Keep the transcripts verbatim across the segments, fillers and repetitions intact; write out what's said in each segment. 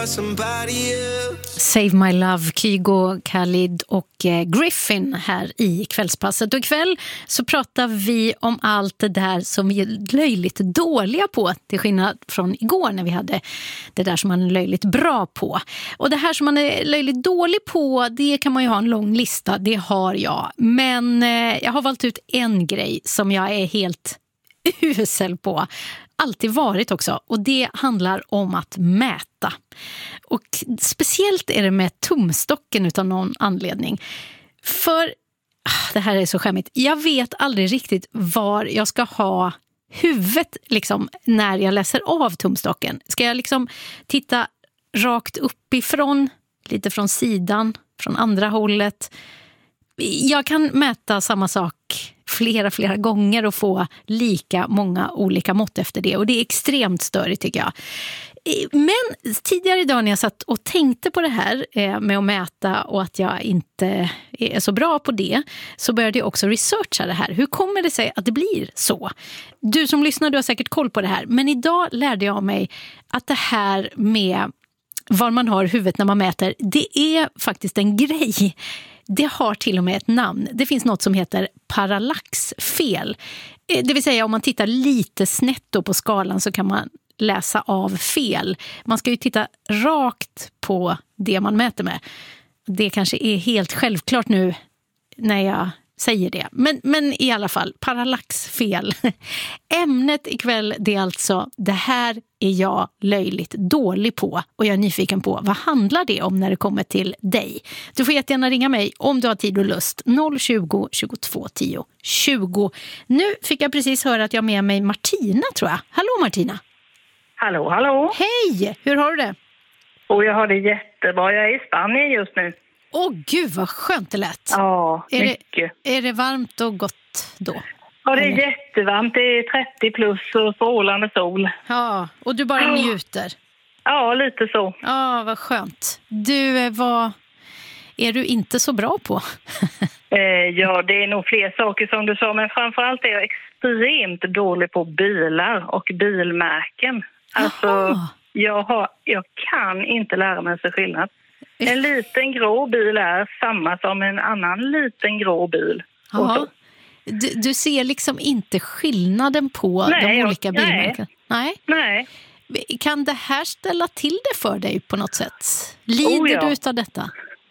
Save My Love, Kygo, Khalid och eh, Griffin här i kvällspasset. Och ikväll så pratar vi om allt det där som vi är löjligt dåliga på, till skillnad från igår när vi hade det där som man är löjligt bra på. Och det här som man är löjligt dålig på, det kan man ju ha en lång lista, det har jag. Men eh, jag har valt ut en grej som jag är helt usel på. Alltid varit också, och det handlar om att mäta. Och speciellt är det med tumstocken utan någon anledning. För, det här är så skämmigt, jag vet aldrig riktigt var jag ska ha huvudet liksom, när jag läser av tumstocken. Ska jag liksom titta rakt uppifrån, lite från sidan, från andra hållet? Jag kan mäta samma sak flera, flera gånger och få lika många olika mått efter det. Och det är extremt störigt tycker jag. Men tidigare idag när jag satt och tänkte på det här med att mäta och att jag inte är så bra på det, så började jag också researcha det här. Hur kommer det sig att det blir så? Du som lyssnar, du har säkert koll på det här. Men idag lärde jag mig att det här med var man har huvudet när man mäter, det är faktiskt en grej. Det har till och med ett namn. Det finns något som heter parallaxfel. Det vill säga om man tittar lite snett då på skalan så kan man läsa av fel. Man ska ju titta rakt på det man mäter med. Det kanske är helt självklart nu när jag säger det. Men, men i alla fall, parallaxfel. Ämnet ikväll det är alltså, det här är jag löjligt dålig på. Och jag är nyfiken på, vad handlar det om när det kommer till dig? Du får jättegärna ringa mig om du har tid och lust. noll tjugo, tjugotvå, tio, tjugo. Nu fick jag precis höra att jag har med mig Martina, tror jag. Hallå Martina. Hallå, hallå. Hej, hur har du det? Och jag har det jättebra. Jag är i Spanien just nu. Åh gud, vad skönt det lät. Ja, är mycket. Det, är det varmt och gott då? Ja, det är Eller? jättevarmt. Det är trettio plus och strålande sol. Ja, och du bara njuter? Ja, lite så. Ja, vad skönt. Du, vad är du inte så bra på? eh, ja, det är nog fler saker som du sa. Men framförallt är jag extremt dålig på bilar och bilmärken. Alltså, jag, har, jag kan inte lära mig så skillnad. En liten grå bil är samma som en annan liten grå bil. Ja. Du, du ser liksom inte skillnaden på nej, de olika bilmärken? Nej. nej. Kan det här ställa till det för dig på något sätt? Lider oh, ja. du utav detta?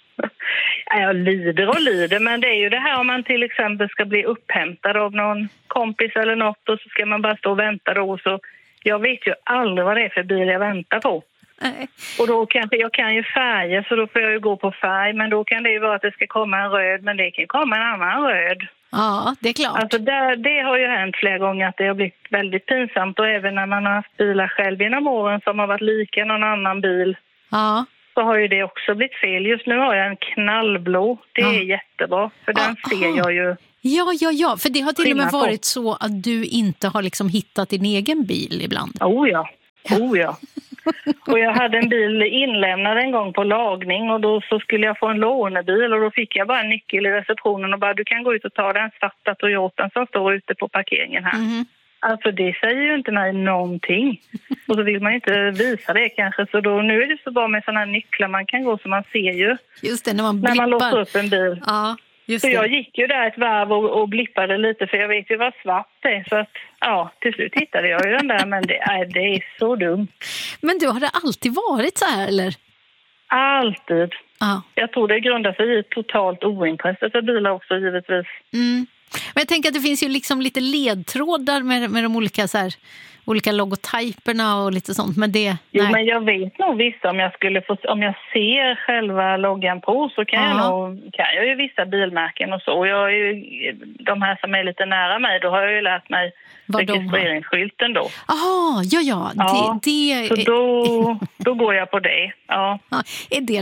Jag lider och lider, men det är ju det här om man till exempel ska bli upphämtad av någon kompis eller något och så ska man bara stå och vänta då. Så jag vet ju aldrig vad det är för bil jag väntar på. Nej. Och då kanske jag kan ju färger så då får jag ju gå på färg, men då kan det ju vara att det ska komma en röd, men det kan komma en annan röd. Ja, det är klart. Alltså det, det har ju hänt flera gånger att det har blivit väldigt pinsamt, och även när man har haft bilar själv genom åren som har varit lika någon annan bil. Ja. Så har ju det också blivit fel. Just nu har jag en knallblå. Det ja. är jättebra, för den ja, ser jag ju. Ja, ja, ja. För det har till och med varit så att du inte har liksom hittat din egen bil ibland. Oh ja, oh ja. Och jag hade en bil inlämnad en gång på lagning, och då så skulle jag få en lånebil, och då fick jag bara en nyckel i receptionen och bara, du kan gå ut och ta den svarta Toyotan som står ute på parkeringen här. Mm. Alltså det säger ju inte mig någonting. Och så vill man inte visa det kanske, så då, nu är det så bra med sådana här nycklar man kan gå så man ser ju. Just det, när man blippar. När man låser upp en bil. Ja. Just så det. jag gick ju där ett varv och, och blippade lite, för jag vet ju vad svart det är. Så att, ja, till slut hittade jag ju den där, men det är, det är så dumt. Men du, har det alltid varit så här, eller? Alltid. Ja. Jag tror det grundar sig i totalt ointresse för bilar också, givetvis. Mm. Men jag tänker att det finns ju liksom lite ledtrådar med, med de olika så här, olika logotyperna och lite sånt, men det... Jo, nej. men jag vet nog vissa, om jag skulle få, om jag ser själva loggan på så kan, ja. jag, nog, kan jag ju vissa bilmärken och så. Jag är ju, de här som är lite nära mig, då har jag ju lärt mig registreringsskylten då. Jaha, ja, ja. ja det, det... Så då, då går jag på det, ja. ja. Är det lätt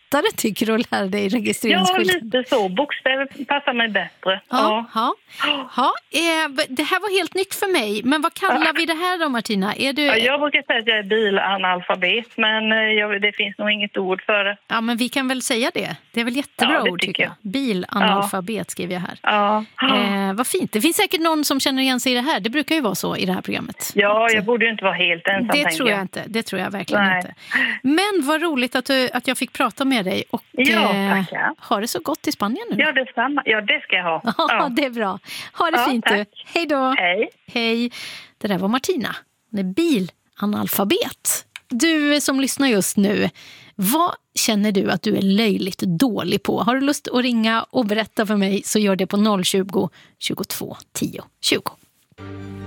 lättare tycker du att lära dig Ja, registreringsskylten? lite så. Bokstäver passar mig bättre. Ja, ja. ja. Eh, det här var helt nytt för mig. Men vad kallar vi det här då, Martina? Är du... Ja, jag brukar säga att jag är bilanalfabet, men eh, jag, det finns nog inget ord för det. Ja, men vi kan väl säga det. Det är väl jättebra Ja, det ord, tycker tycker jag. Bilanalfabet skriver jag här. Ja. Eh, vad fint. Det finns säkert någon som känner igen sig i det här. Det brukar ju vara så i det här programmet. Ja, jag borde ju inte vara helt ensam, Det tänker tror jag jag. inte. Det tror jag verkligen Nej. inte. Men vad roligt att, du, att jag fick prata med dig. Och Ja, eh, tackar. ha det så gott i Spanien nu. Ja, detsamma. Ja, det ska jag ha. Ja, Ja. det är bra. Ha det Ja, fint tack. du. Hej då. Hej. Hej. Det där var Martina. Hon är bilanalfabet. Du som lyssnar just nu, vad känner du att du är löjligt dålig på? Har du lust att ringa och berätta för mig så gör det på noll tjugo, tjugotvå, tio, tjugo.